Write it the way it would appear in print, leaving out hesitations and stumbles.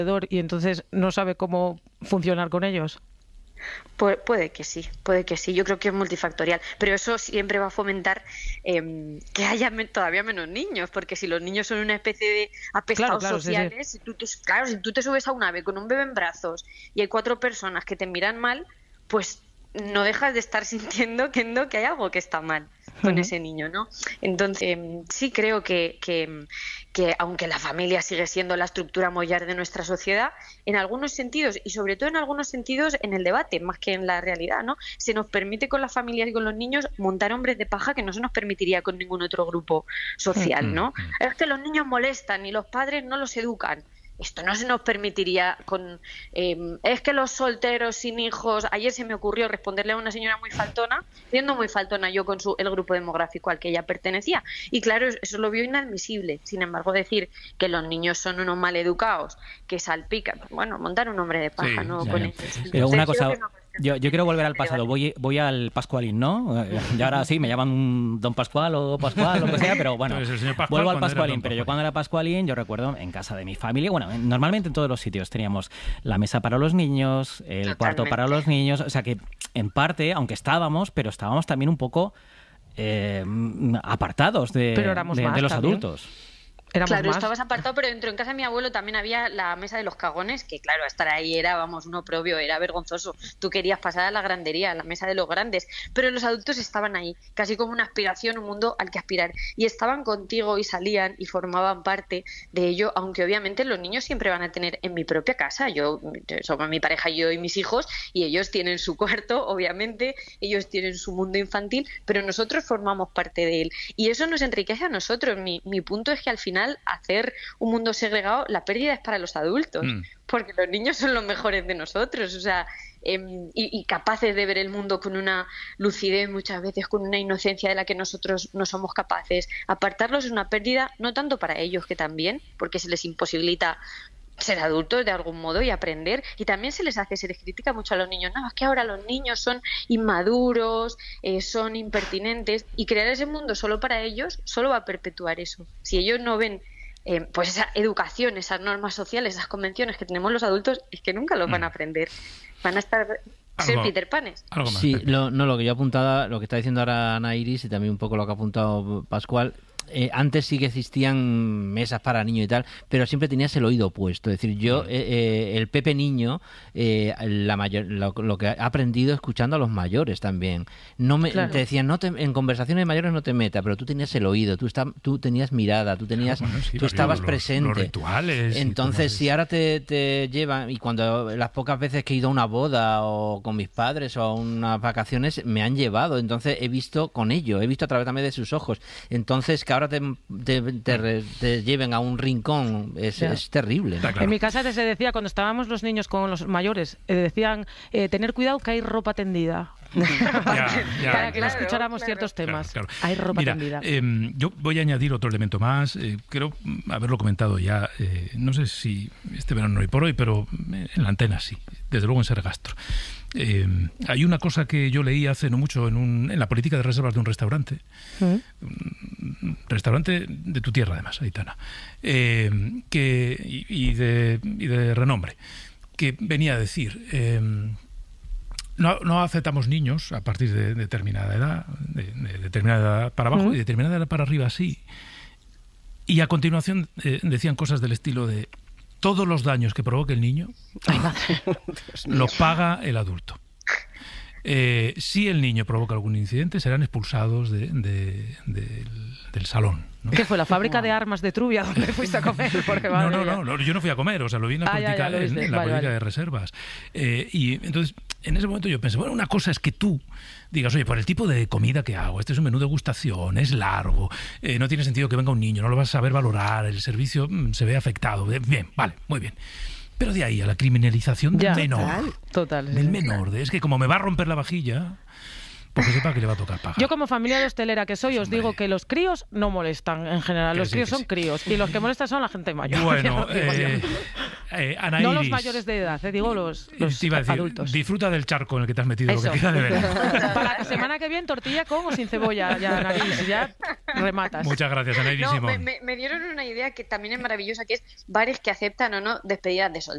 y entonces no sabe cómo funcionar con ellos. Puede que sí. Yo creo que es multifactorial, pero eso siempre va a fomentar que haya todavía menos niños, porque si los niños son una especie de apestados sociales, sí. Si tú te subes a un ave con un bebé en brazos y hay 4 personas que te miran mal, pues no dejas de estar sintiendo que hay algo que está mal con ese niño, ¿no? Entonces, sí creo que aunque la familia sigue siendo la estructura mollar de nuestra sociedad, en algunos sentidos, y sobre todo en algunos sentidos en el debate, más que en la realidad, ¿no? Se nos permite con las familias y con los niños montar hombres de paja que no se nos permitiría con ningún otro grupo social, ¿no? Es que los niños molestan y los padres no los educan. Esto no se nos permitiría con... es que los solteros sin hijos... Ayer se me ocurrió responderle a una señora muy faltona, siendo muy faltona yo con el grupo demográfico al que ella pertenecía. Y claro, eso lo vio inadmisible. Sin embargo, decir que los niños son unos maleducados, que salpican... Bueno, montar un hombre de paja, sí, ¿no? Ya, Con ya. eso. Pero una cosa... Yo quiero volver al pasado, voy al Pascualín, ¿no? Y ahora sí, me llaman Don Pascual o Pascual, lo que sea, pero bueno, vuelvo al Pascualín. Pero yo cuando era Pascualín, yo recuerdo en casa de mi familia, bueno, normalmente en todos los sitios teníamos la mesa para los niños, el cuarto para los niños, o sea que en parte, aunque estábamos también un poco apartados de los adultos. Claro, estabas apartado, pero dentro en casa de mi abuelo también había la mesa de los cagones, que claro, estar ahí era, vamos, un oprobio, era vergonzoso. Tú querías pasar a la grandería, a la mesa de los grandes, pero los adultos estaban ahí, casi como una aspiración, un mundo al que aspirar. Y estaban contigo y salían y formaban parte de ello, aunque obviamente los niños siempre van a tener en mi propia casa. Somos mi pareja, yo y mis hijos, y ellos tienen su cuarto, obviamente, ellos tienen su mundo infantil, pero nosotros formamos parte de él. Y eso nos enriquece a nosotros. Mi punto es que al final hacer un mundo segregado, la pérdida es para los adultos, porque los niños son los mejores de nosotros, o sea, y capaces de ver el mundo con una lucidez, muchas veces con una inocencia de la que nosotros no somos capaces. Apartarlos es una pérdida, no tanto para ellos, que también, porque se les imposibilita ser adultos de algún modo y aprender, y también se les critica mucho a los niños, no, es que ahora los niños son inmaduros, son impertinentes, y crear ese mundo solo para ellos solo va a perpetuar eso. Si ellos no ven pues esa educación, esas normas sociales, esas convenciones que tenemos los adultos, es que nunca los van a aprender, van a ser Peter Panes. Sí, lo que yo apuntaba, lo que está diciendo ahora Ana Iris, y también un poco lo que ha apuntado Pascual. Antes sí que existían mesas para niños y tal, pero siempre tenías el oído puesto. Es decir, yo, el Pepe niño, lo que ha aprendido escuchando a los mayores también. Te decían, en conversaciones de mayores no te metas, pero tú tenías el oído, tú tenías mirada, tú estabas presente. Los rituales. Entonces, si ahora te llevan, y cuando las pocas veces que he ido a una boda o con mis padres o a unas vacaciones, me han llevado, entonces he visto con ello, he visto a través también de sus ojos. Entonces, que ahora te lleven a un rincón es terrible, ¿no? En mi casa se decía, cuando estábamos los niños con los mayores, decían tener cuidado que hay ropa tendida. Para que no escucháramos ciertos temas. Claro. Hay ropa tendida. Yo voy a añadir otro elemento más. Creo haberlo comentado ya. No sé si este verano hoy por hoy, pero en la antena sí. Desde luego en Sergastro. Hay una cosa que yo leí hace no mucho en la política de reservas de un restaurante. Un restaurante de tu tierra, además, Aitana. Y de renombre. Que venía a decir... No aceptamos niños a partir de determinada edad, de determinada edad para abajo y de determinada edad para arriba, sí. Y a continuación decían cosas del estilo de todos los daños que provoque el niño los paga el adulto. Si el niño provoca algún incidente, serán expulsados del salón, ¿no? ¿Qué fue, la fábrica de armas de Trubia donde fuiste a comer? Porque, no, yo no fui a comer, o sea, lo vi en la política, en la política de reservas. Y entonces, en ese momento yo pensé, bueno, una cosa es que tú digas, oye, por el tipo de comida que hago, este es un menú de degustación, es largo, no tiene sentido que venga un niño, no lo vas a saber valorar, el servicio se ve afectado. Bien, vale, muy bien. Pero de ahí a la criminalización del menor. Total. Del menor. Es que como me va a romper la vajilla, porque sepa que le va a tocar pagar. Yo como familia de hostelera que soy, os digo que los críos no molestan en general. Los críos son críos y los que molestan son la gente mayor. Bueno, Ana Iris, no los mayores de edad, digo los adultos. Disfruta del charco en el que te has metido, lo que queda de verano. Para la semana que viene, tortilla con o sin cebolla, ya, Ana Iris, ya rematas. Muchas gracias, Ana Iris. No, me dieron una idea que también es maravillosa, que es bares que aceptan o no despedidas de